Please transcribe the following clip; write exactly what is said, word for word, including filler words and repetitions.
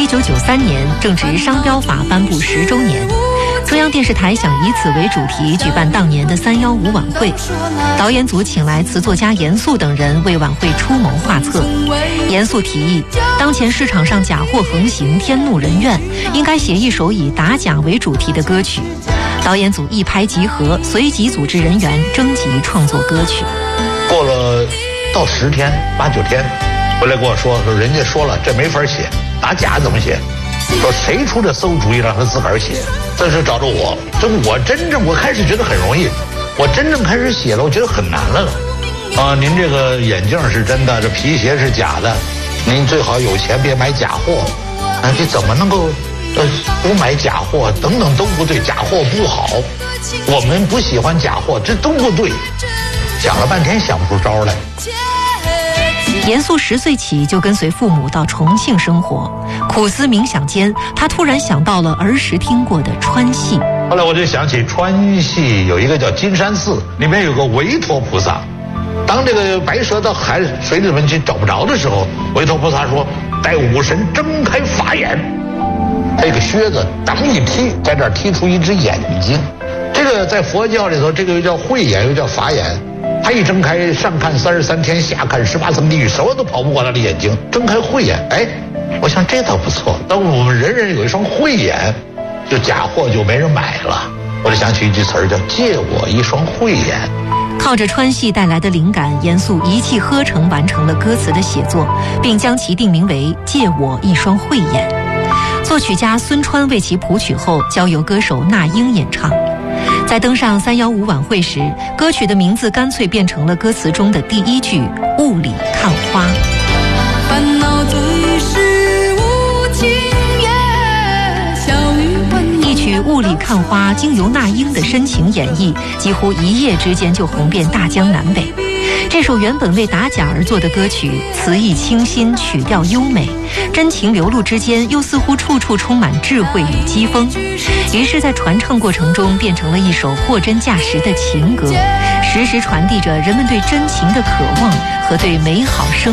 九九三年正值商标法颁布十周年，中央电视台想以此为主题举办当年的三幺五晚会。导演组请来词作家严肃等人为晚会出谋划策。严肃提议，当前市场上假货横行，天怒人怨，应该写一首以打假为主题的歌曲。导演组一拍即合，随即组织人员征集创作歌曲。 过了到十天八九天，回来跟我说说人家说了这没法写，打假怎么写？说谁出这馊主意让他自个儿写？这是找着我，这我真正我开始觉得很容易，我真正开始写了，我觉得很难了。啊，您这个眼镜是真的，这皮鞋是假的，您最好有钱别买假货。啊，这怎么能够呃不买假货？等等都不对，假货不好，我们不喜欢假货，这都不对。想了半天想不出招来。 严肃十岁起就跟随父母到重庆生活，苦思冥想间，他突然想到了儿时听过的川戏。 后来我就想起川戏有一个叫金山寺，里面有个韦陀菩萨。当这个白蛇到海水里面去找不着的时候，韦陀菩萨说：“待武神睁开法眼。”这个靴子当一踢，在这儿踢出一只眼睛。这个在佛教里头，这个又叫慧眼，又叫法眼。他一睁开，上看三十三天，下看十八层地狱，什么都跑不过他的眼睛。睁开慧眼，哎，我想这倒不错。当我们人人有一双慧眼，就假货就没人买了。我就想起一句词儿，叫借我一双慧眼。 靠着川戏带来的灵感，严肃一气呵成完成了歌词的写作，并将其定名为《借我一双慧眼》。作曲家孙川为其谱曲后，交由歌手那英演唱。在登上三幺五晚会时，歌曲的名字干脆变成了歌词中的第一句“雾里看花”。 烦恼最是无情也，小雨奔一曲《雾里看花》经由那英的深情演绎，几乎一夜之间就红遍大江南北。这首原本为打假而作的歌曲，词意清新，曲调优美，真情流露之间，又似乎处处充满智慧与讥讽。于是在传唱过程中变成了一首货真价实的情歌，时时传递着人们对真情的渴望和对美好生